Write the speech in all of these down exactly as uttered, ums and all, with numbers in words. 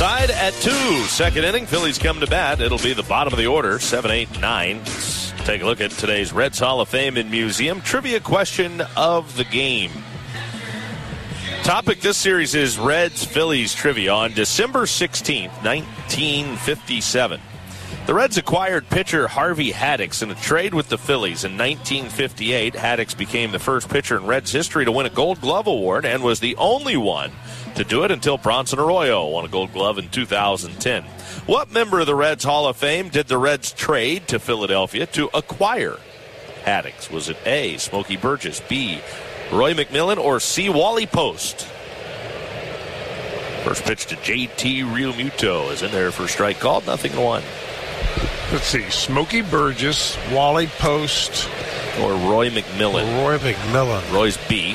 tied at two. Second inning, Phillies come to bat. It'll be the bottom of the order, seven, eight, nine. Let's take a look at today's Reds Hall of Fame and Museum trivia question of the game. Topic this series is Reds Phillies trivia. On December sixteenth, nineteen fifty-seven, the Reds acquired pitcher Harvey Haddix in a trade with the Phillies. In nineteen fifty-eight, Haddix became the first pitcher in Reds history to win a Gold Glove award and was the only one to do it until Bronson Arroyo won a Gold Glove in two thousand ten. What member of the Reds Hall of Fame did the Reds trade to Philadelphia to acquire Haddix? Was it A, Smokey Burgess, B, Roy McMillan, or C, Wally Post? First pitch to J T Realmuto is in there for strike called. Nothing to one. Let's see. Smokey Burgess, Wally Post, or Roy McMillan. Roy McMillan. Roy's B.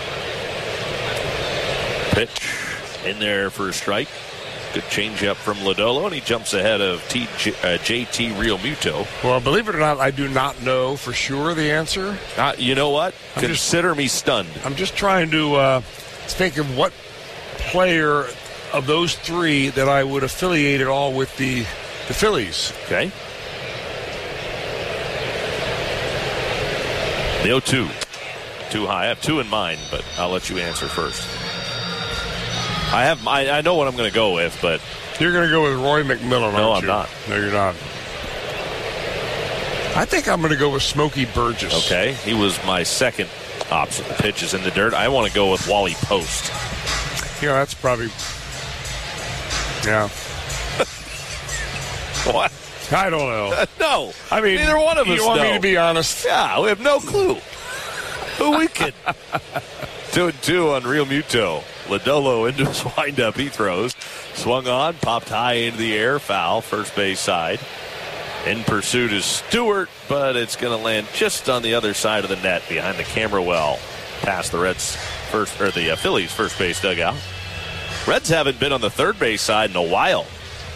Pitch in there for a strike. Good changeup from Lodolo, and he jumps ahead of T J, uh, J T Realmuto. Well, believe it or not, I do not know for sure the answer. Uh, you know what? I'm Consider just, me stunned. I'm just trying to uh, think of what player of those three that I would affiliate it all with the, the Phillies. Okay. The oh two. Too high. I have two in mind, but I'll let you answer first. I have. I, I know what I'm going to go with, but you're going to go with Roy McMillan, no, aren't I'm you? not. No, you're not. I think I'm going to go with Smokey Burgess. Okay, he was my second option. The pitch is in the dirt. I want to go with Wally Post. Yeah, that's probably. Yeah. What? I don't know. No, I mean, neither one of us. You want know. me to be honest? Yeah, we have no clue. Who we could. Two and two on Realmuto. Lodolo into his windup. He throws. Swung on, popped high into the air. Foul, first base side. In pursuit is Stewart, but it's going to land just on the other side of the net behind the camera well. Past the Reds first, or the uh, Phillies first base dugout. Reds haven't been on the third base side in a while.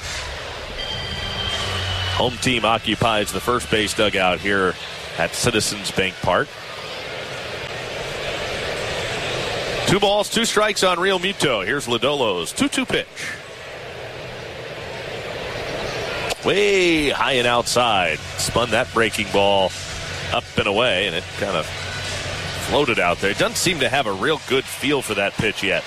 Home team occupies the first base dugout here at Citizens Bank Park. Two balls, two strikes on Realmuto. Here's Lodolo's two two pitch. Way high and outside. Spun that breaking ball up and away, and it kind of floated out there. It doesn't seem to have a real good feel for that pitch yet.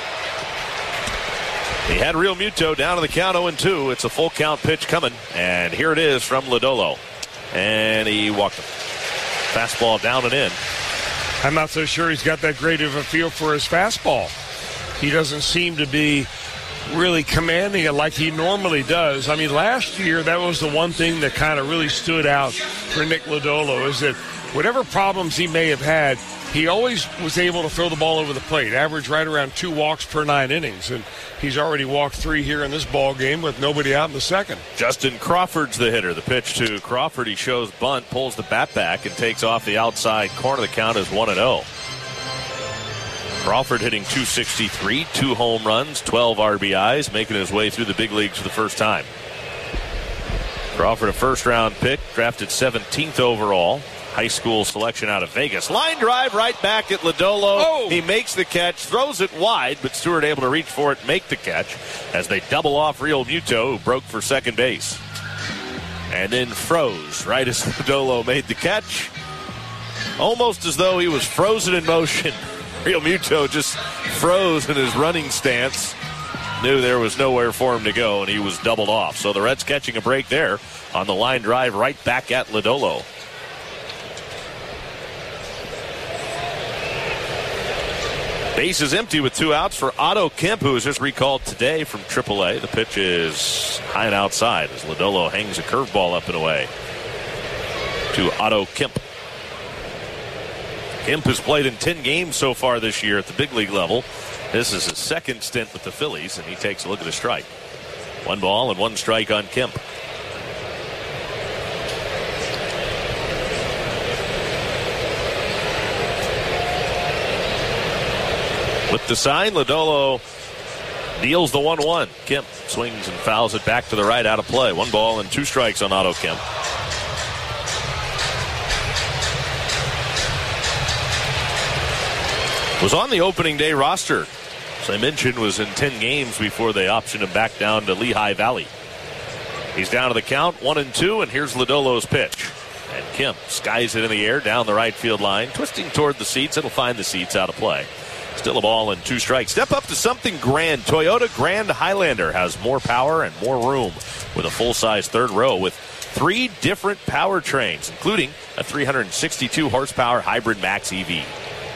He had Realmuto down to the count oh and two. It's a full count pitch coming, and here it is from Lodolo. And he walked him. Fastball down and in. I'm not so sure he's got that great of a feel for his fastball. He doesn't seem to be really commanding it like he normally does. I mean, last year, that was the one thing that kind of really stood out for Nick Lodolo, is that whatever problems he may have had, he always was able to throw the ball over the plate, average right around two walks per nine innings. And he's already walked three here in this ball game with nobody out in the second. Justin Crawford's the hitter. The pitch to Crawford, he shows bunt, pulls the bat back, and takes off the outside corner. The count is one and oh. Crawford hitting two sixty-three, two home runs, twelve R B Is, making his way through the big leagues for the first time. Crawford, a first-round pick, drafted seventeenth overall. High school selection out of Vegas. Line drive right back at Lodolo. Oh. He makes the catch, throws it wide, but Stewart able to reach for it, make the catch as they double off Realmuto, who broke for second base. And then froze right as Lodolo made the catch. Almost as though he was frozen in motion. Realmuto just froze in his running stance. Knew there was nowhere for him to go, and he was doubled off. So the Reds catching a break there on the line drive right back at Lodolo. Base is empty with two outs for Otto Kemp, who was just recalled today from triple A. The pitch is high and outside as Lodolo hangs a curveball up and away to Otto Kemp. Kemp has played in ten games so far this year at the big league level. This is his second stint with the Phillies, and he takes a look at the strike. One ball and one strike on Kemp. With the sign, Lodolo deals the one one. Kemp swings and fouls it back to the right, out of play. One ball and two strikes on Otto Kemp. Was on the opening day roster. as I mentioned, was in ten games before they optioned him back down to Lehigh Valley. He's down to the count, one and two, and here's Lodolo's pitch. And Kemp skies it in the air down the right field line, twisting toward the seats. It'll find the seats out of play. Still a ball and two strikes. Step up to something grand. Toyota Grand Highlander has more power and more room with a full-size third row with three different powertrains, including a three hundred sixty-two horsepower hybrid Max E V.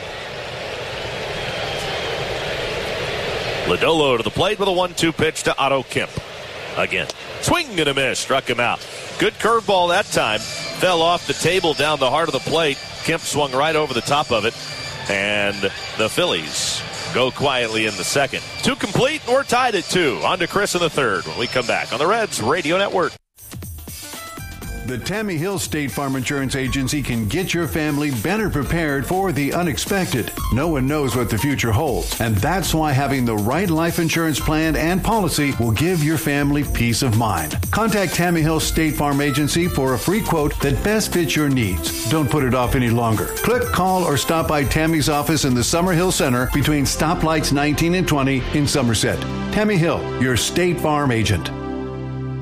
Lodolo to the plate with a one two pitch to Otto Kemp. Again, swing and a miss, struck him out. Good curveball that time. Fell off the table down the heart of the plate. Kemp swung right over the top of it. And the Phillies go quietly in the second. Two complete, and we're tied at two. On to Chris in the third when we come back on the Reds Radio Network. The Tammy Hill State Farm Insurance Agency can get your family better prepared for the unexpected. No one knows what the future holds, and that's why having the right life insurance plan and policy will give your family peace of mind. Contact Tammy Hill State Farm Agency for a free quote that best fits your needs. Don't put it off any longer. Click, call, or stop by Tammy's office in the Summerhill Center between stoplights nineteen and twenty in Somerset. Tammy Hill, your State Farm agent.